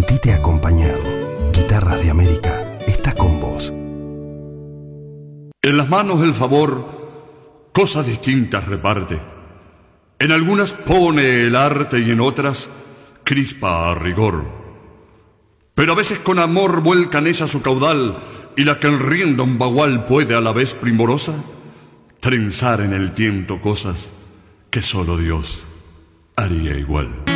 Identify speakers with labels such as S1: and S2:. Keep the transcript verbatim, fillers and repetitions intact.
S1: Sentite acompañado. Guitarras de América está con vos.
S2: En las manos el favor cosas distintas reparte. En algunas pone el arte y en otras crispa a rigor. Pero a veces con amor vuelcan ella su caudal, y la que en rienda un bagual puede a la vez primorosa trenzar en el tiento cosas que solo Dios haría igual.